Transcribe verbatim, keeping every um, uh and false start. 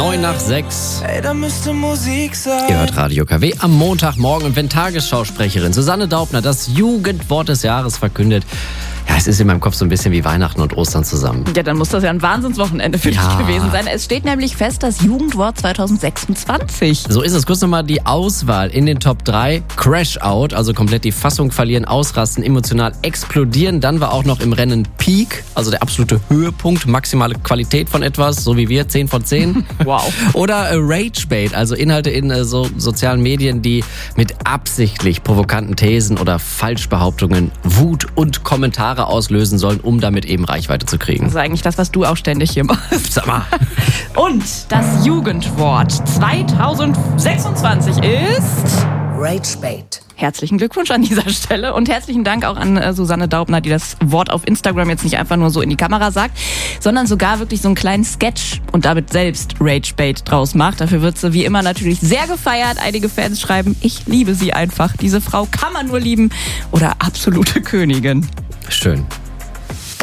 neun nach sechs. Ey, da müsste Musik sein. Ihr hört Radio K W am Montagmorgen. Und wenn Tagesschausprecherin Susanne Daubner das Jugendwort des Jahres verkündet, ja, es ist in meinem Kopf so ein bisschen wie Weihnachten und Ostern zusammen. Ja, dann muss das ja ein Wahnsinnswochenende für Ja. dich gewesen sein. Es steht nämlich fest, das Jugendwort zwanzig sechsundzwanzig. So ist es. Kurz nochmal die Auswahl in den Top drei. Crash Out, also komplett die Fassung verlieren, ausrasten, emotional explodieren. Dann war auch noch im Rennen Peak, also der absolute Höhepunkt, maximale Qualität von etwas, so wie wir, zehn von zehn. Wow. Oder äh, Ragebait, also Inhalte in äh, so sozialen Medien, die mit absichtlich provokanten Thesen oder Falschbehauptungen Wut und Kommentare auslösen sollen, um damit eben Reichweite zu kriegen. Das ist eigentlich das, was du auch ständig hier machst. Sag mal. Und das Jugendwort zwanzig sechsundzwanzig ist... Ragebait. Herzlichen Glückwunsch an dieser Stelle und herzlichen Dank auch an äh, Susanne Daubner, die das Wort auf Instagram jetzt nicht einfach nur so in die Kamera sagt, sondern sogar wirklich so einen kleinen Sketch und damit selbst Ragebait draus macht. Dafür wird sie wie immer natürlich sehr gefeiert. Einige Fans schreiben, ich liebe sie einfach. Diese Frau kann man nur lieben oder absolute Königin. Schön.